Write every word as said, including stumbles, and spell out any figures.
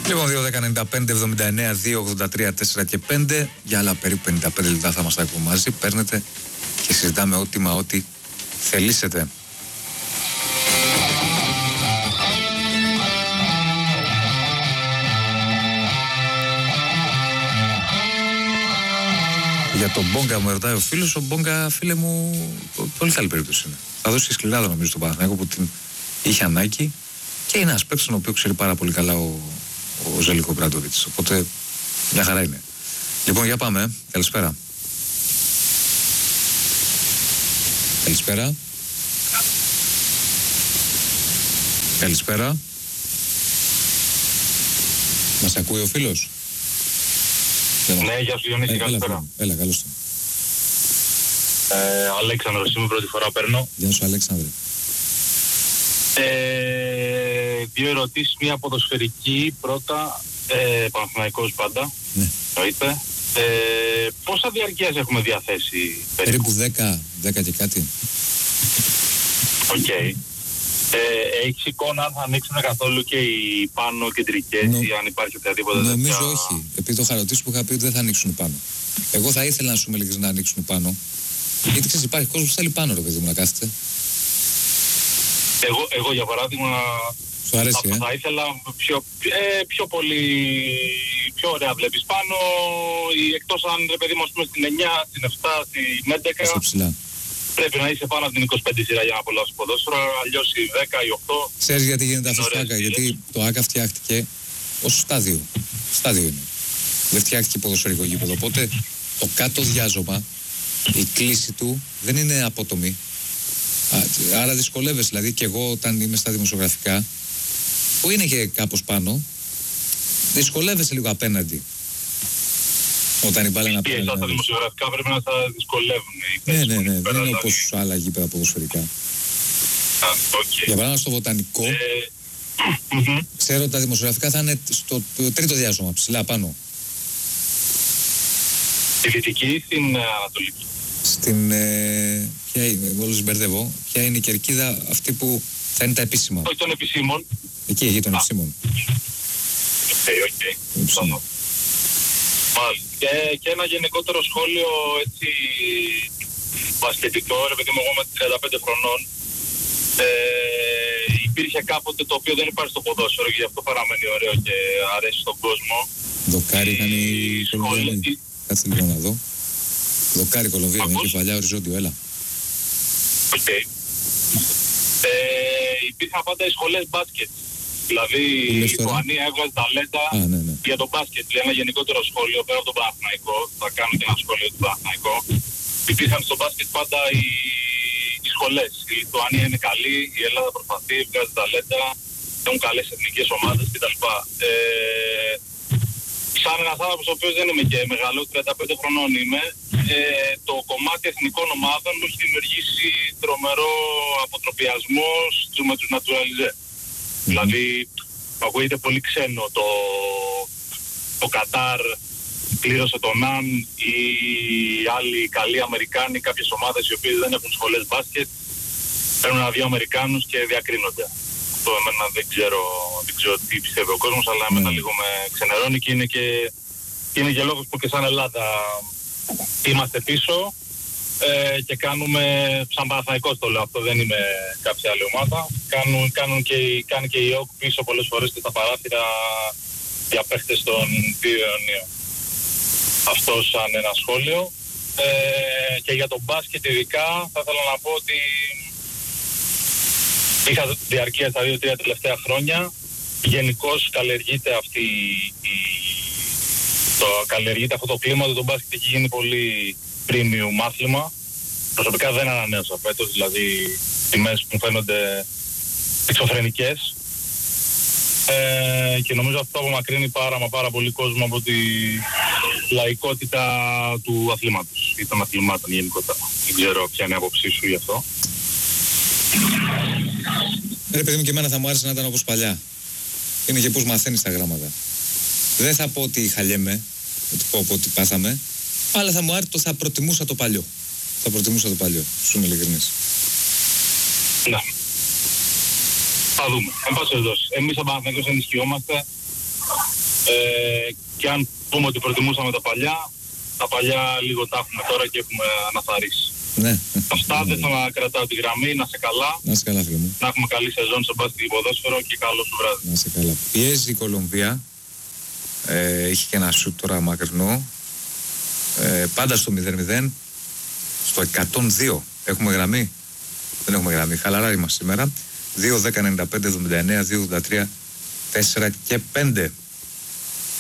Λοιπόν, δύο δέκα ενενήντα πέντε εβδομήντα εννέα δύο ογδόντα τρία τέσσερα και πέντε. Για άλλα περίπου πενήντα πέντε λεπτά θα είμαστε ακόμα μαζί. Παίρνετε και συζητάμε ό,τι μα ό,τι θελήσετε. Για τον Μπόγκα μου ρωτάει ο φίλος. Ο Μπόγκα, φίλε μου, πολύ καλή περίπτωση είναι. Θα δώσει σκληρά νομίζω στον Παναθηναϊκό που την είχε ανάγκη και είναι ένας παίκτης τον οποίο ξέρει πάρα πολύ καλά ο, ο Ζέλικο Μπράντοβιτς. Οπότε μια χαρά είναι. Λοιπόν, για πάμε. Καλησπέρα. Καλησπέρα. Καλησπέρα. Μας ακούει ο φίλος? Ναι, γεια σου Διονύση, ε, καλησπέρα. Έλα, έλα, καλώς το. Ε, Αλέξανδρος, είμαι πρώτη φορά παίρνω. Γεια σου Αλέξανδρε. Ε, δύο ερωτήσεις, μία ποδοσφαιρική. Πρώτα, ε, Παναθηναϊκός πάντα, Ναι. εννοείται. Ε, πόσα διαρκείας έχουμε διαθέσει περίπου? Περίπου δέκα, δέκα και κάτι. Οκ. Okay. Ε, έχεις εικόνα αν θα ανοίξουν καθόλου και οι πάνω κεντρικές Νο... ή αν υπάρχει οποιαδήποτε Νομίζω τέτοια... όχι. Επειδή το είχα ρωτήσει που είχα πει ότι δεν θα ανοίξουν πάνω. Εγώ θα ήθελα να σου με έλεγες να ανοίξουν πάνω. Γιατί ξέρεις, υπάρχει κόσμος που θέλει πάνω, ρε παιδί μου, να κάθεται. Εγώ, εγώ για παράδειγμα, σου αρέσει, θα, ε? θα ήθελα πιο, ε, πιο πολύ, πιο ωραία βλέπεις πάνω, ή εκτός αν ρε παιδί μου ας πούμε στην εννιά, στην επτά, στην έντεκα. Στο ψηλά. Πρέπει να είσαι πάνω από την είκοσι πέντε σειρά για να απολαύσεις ποδόσφαιρο, αλλιώς η δέκα, η οκτώ. Ξέρεις γιατί γίνεται αυτό στο ΆΚΑ? Γιατί το ΆΚΑ φτιάχτηκε ως στάδιο. Στάδιο είναι. Δεν φτιάχτηκε ποδοσφαιρικό γήπεδο. Οπότε το κάτω διάζωμα, η κλίση του δεν είναι απότομη. Άρα δυσκολεύεσαι. Δηλαδή και εγώ όταν είμαι στα δημοσιογραφικά, που είναι και κάπως πάνω, δυσκολεύεσαι λίγο απέναντι. Όταν η μπάλα είναι απέναντι. Εσάς τα δημοσιογραφικά πρέπει να τα δυσκολεύουν. Ναι, ναι, ναι. Δεν είναι όπως άλλα γήπεδα ποδοσφαιρικά. Okay. Για παράδειγμα στο βοτανικό, ε, ξέρω ότι τα δημοσιογραφικά θα είναι στο τρίτο διάζωμα, ψηλά πάνω. Στη δυτική ή στην ανατολική? Στην. Ε, ποια είναι, εγώ όλους μπερδεύω. Ποια είναι η κερκίδα αυτή που θα είναι τα επίσημα? Όχι των επισήμων. Εκεί, εκεί των επισήμων. Οκ, οκ. Και, και ένα γενικότερο σχόλιο έτσι μπασκετικό, ρε παιδί μου, εγώ με τριάντα πέντε χρονών. Ε, υπήρχε κάποτε το οποίο δεν υπάρχει στο ποδόσφαιρο και γι' αυτό παραμένει ωραίο και αρέσει στον κόσμο. Δοκάρι ήταν η Κολομβία. Κάτσε λίγο να δω. Δοκάρι Κολομβία, είναι κεφαλιά οριζόντιο, έλα. Οκ. Okay. Ε, υπήρχαν πάντα οι σχολές μπάσκετ. Δηλαδή η Λιθουανία έβγαζε ταλέντα ναι, ναι. για τον μπάσκετ. Δηλαδή ένα γενικότερο σχόλιο πέρα από τον Παναθηναϊκό. Θα κάνω και ένα σχόλιο του Παναθηναϊκό. Υπήρχαν στο μπάσκετ πάντα οι, οι σχολές. Η Λιθουανία είναι καλή, η Ελλάδα προσπαθεί, βγάζει ταλέντα, έχουν καλές εθνικές ομάδες κτλ. Ε, σαν ένας άνθρωπος ο οποίος δεν είμαι και μεγάλο, τριάντα πέντε χρονών είμαι, ε, το κομμάτι εθνικών ομάδων μου έχει δημιουργήσει τρομερό αποτροπιασμό με τους naturalisés. Mm-hmm. Δηλαδή, ακούγεται πολύ ξένο το, το Κατάρ πλήρωσε τον Ναν ή άλλοι καλοί Αμερικάνοι, κάποιες ομάδες οι οποίες δεν έχουν σχολές μπάσκετ, παίρνουν ένα-δύο Αμερικάνους και διακρίνονται. Αυτό εμένα δεν ξέρω, δεν ξέρω τι πιστεύει ο κόσμος, αλλά εμένα λίγο με ξενερώνει και είναι και, και, είναι και λόγος που και σαν Ελλάδα είμαστε πίσω ε, και κάνουμε, σαν Παναθηναϊκός το λέω αυτό, δεν είμαι κάποια άλλη ομάδα, κάνουν, κάνουν και, κάνει και η ΟΚ πίσω πολλές φορές και τα παράθυρα για παίχτες των δύο αιωνίων. Αυτό σαν ένα σχόλιο. Ε, και για τον μπάσκετ ειδικά θα ήθελα να πω ότι είχα διαρκεία στα δύο τρία τελευταία χρόνια. Γενικώς καλλιεργείται αυτή η, το, καλλιεργείται αυτό το κλίμα, το μπάσκετ έχει γίνει πολύ premium άθλημα. Προσωπικά δεν ανανέωσα φέτος, δηλαδή τιμές που μου φαίνονται εξωφρενικές. Ε, και νομίζω αυτό απομακρύνει πάρα μα πάρα πολύ κόσμο από τη λαϊκότητα του αθλήματος ή των αθλημάτων γενικότερα. Δεν ξέρω ποια είναι η άποψή σου γι' αυτό. Ρε παιδί μου, και εμένα θα μου άρεσε να ήταν όπως παλιά. Είναι και πώς μαθαίνεις τα γράμματα. Δεν θα πω ότι χαλιέμαι, ότι πω ότι πάθαμε, αλλά θα μου άρεσε, θα προτιμούσα το παλιό. Θα προτιμούσα το παλιό, σου είμαι ειλικρινής. Ναι. Θα δούμε. Εν πάση περιπτώσει. Εμείς από Παναθηναϊκός ενισχυόμαστε. Ε, και αν πούμε ότι προτιμούσαμε τα παλιά, τα παλιά λίγο τα έχουμε τώρα και έχουμε αναθαρίσει. Ναι. Αυτά, δεν θα κρατάω τη γραμμή, να σε καλά. Να σε καλά, φίλε μου. Να έχουμε καλή σεζόν σε μπάσκετ και ποδόσφαιρο και καλό σου βράδυ. Να σε καλά. Πιέζει η Κολομβία. Ε, είχε και ένα σουτ τώρα μακρινό. Ε, πάντα στο μηδέν μηδέν. Στο εκατόν δύο. Έχουμε γραμμή. Δεν έχουμε γραμμή. Χαλαρά είμαστε σήμερα. δύο δέκα ενενήντα πέντε εβδομήντα εννέα δύο ογδόντα τρία τέσσερα και πέντε.